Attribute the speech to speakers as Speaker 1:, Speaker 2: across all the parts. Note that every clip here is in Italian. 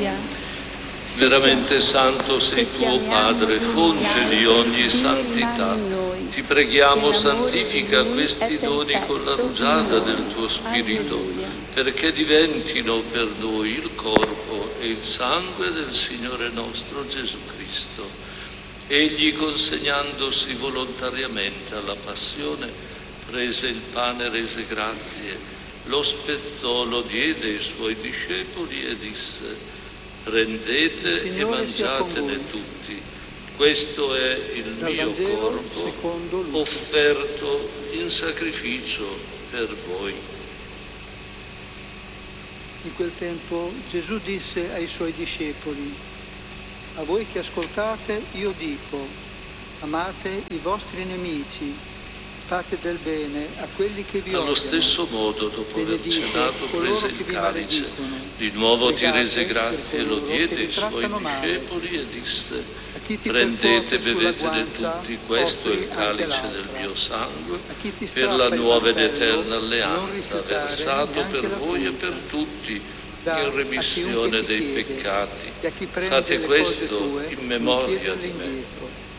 Speaker 1: Veramente santo sei tu, Padre, fonte di ogni santità. Ti preghiamo, santifica questi doni con la rugiada del tuo Spirito, perché diventino per noi il corpo e il sangue del Signore nostro Gesù Cristo. Egli, consegnandosi volontariamente alla passione, prese il pane, rese grazie, lo spezzò, lo diede ai suoi discepoli e disse: prendete e mangiatene tutti, questo è il mio corpo offerto in sacrificio per voi.
Speaker 2: In quel tempo Gesù disse ai suoi discepoli: a voi che ascoltate io dico, amate i vostri nemici, fate del bene a quelli che vi odiano.
Speaker 1: Allo stesso modo, dopo aver cenato, prese il calice, di nuovo ti rese grazie e lo diede ai suoi discepoli e disse: prendete e bevetene tutti, questo è il calice del mio sangue, per la nuova ed eterna alleanza, versato per voi e per tutti, in remissione dei peccati. Fate questo in memoria di me.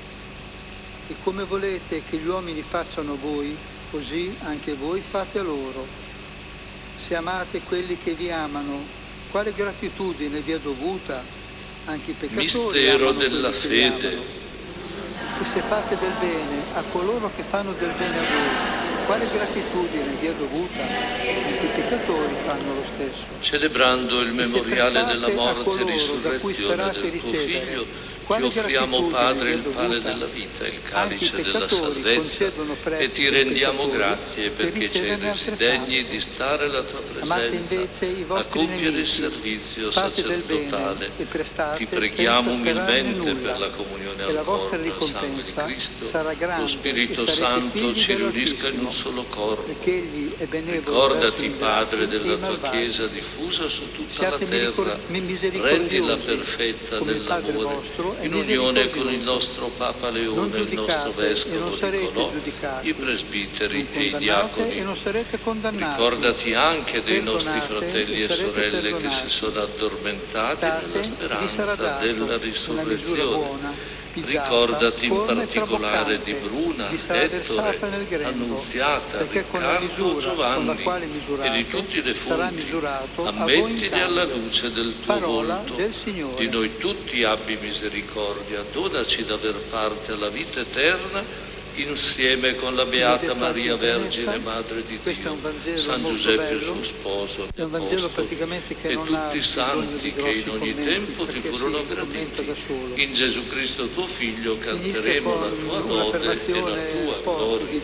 Speaker 2: E come volete che gli uomini facciano a voi, così anche voi fate a loro. Se amate quelli che vi amano, quale gratitudine vi è dovuta? Anche i peccatori
Speaker 1: Mistero della fede.
Speaker 2: E se fate del bene a coloro che fanno del bene a voi, quale gratitudine vi è dovuta? Anche i peccatori fanno lo stesso.
Speaker 1: Celebrando il memoriale della morte e risurrezione del tuo Figlio, ti offriamo, Padre, il pane della vita e il calice della salvezza e ti rendiamo grazie perché ci hai resi degni di stare alla tua presenza a compiere il servizio sacerdotale. Ti preghiamo umilmente per la comunione al corpo e al sangue di Cristo. Lo Spirito Santo ci riunisca in un solo corpo. Ricordati, Padre, della tua Chiesa diffusa su tutta la terra, rendila perfetta nell'amore, in unione con il nostro Papa Leone, il nostro Vescovo Nicolò, i presbiteri e i diaconi. Ricordati anche dei nostri fratelli e sorelle che si sono addormentati nella speranza della risurrezione. Ricordati in particolare di Bruna, Ettore, Annunziata, Riccardo, Giovanni e di tutti i defunti. Ammettili alla luce del tuo volto. Di noi tutti abbi misericordia. Donaci d'aver parte alla vita eterna insieme con la Beata Maria Vergine, Madre di Dio, San Giuseppe il suo sposo, gli apostoli e tutti i santi che in ogni tempo ti furono graditi. In Gesù Cristo tuo Figlio canteremo la tua lode e la tua gloria.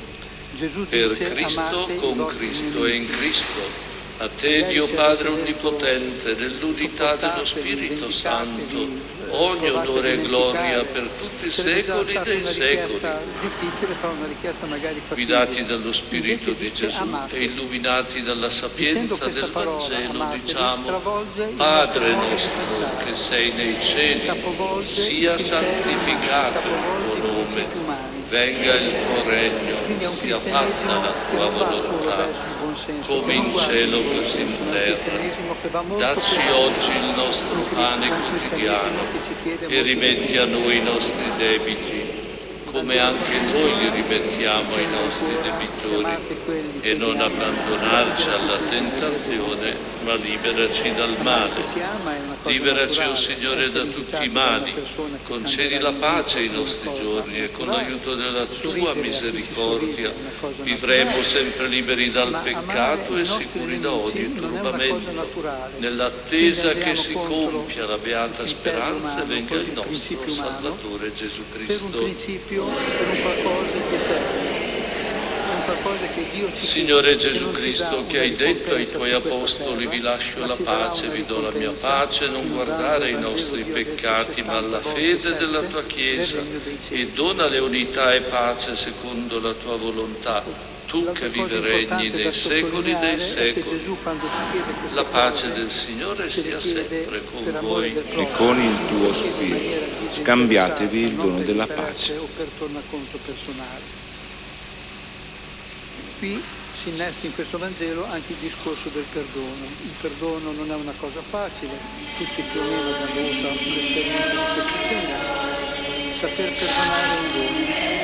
Speaker 1: Per Cristo, con Cristo e in Cristo. A te, Dio Padre Onnipotente, nell'unità dello Spirito Santo, ogni onore e gloria per tutti i secoli dei secoli. Guidati dallo Spirito di Gesù e illuminati dalla sapienza del Vangelo, diciamo: Padre nostro che sei nei cieli, sia santificato il tuo nome, venga il tuo regno, sia fatta la tua volontà, come in cielo così in terra. Dacci oggi il nostro pane quotidiano e rimetti a noi i nostri debiti, come anche noi li rimettiamo ai nostri debitori, e non abbandonarci alla tentazione, ma liberaci dal male. Liberaci, o Signore, da tutti i mali, concedi la pace ai nostri giorni e con l'aiuto della tua misericordia vivremo sempre liberi dal peccato e sicuri da ogni turbamento, nell'attesa che si compia la beata speranza e venga il nostro Salvatore Gesù Cristo. Signore Gesù Cristo, che hai detto ai tuoi apostoli: vi lascio la pace, vi do la mia pace, non guardare ai nostri peccati ma alla fede della tua Chiesa, e donale unità e pace secondo la tua volontà, tu che vivi e regni nei secoli dei secoli. La pace del Signore sia sempre con voi
Speaker 3: e con il tuo spirito. Scambiatevi il dono della pace.
Speaker 2: Qui si innesti in questo Vangelo anche il discorso del perdono. Il perdono non è una cosa facile, tutti più o meno abbiamo avuto un'esperienza di questo genere. Saper perdonare è un dono.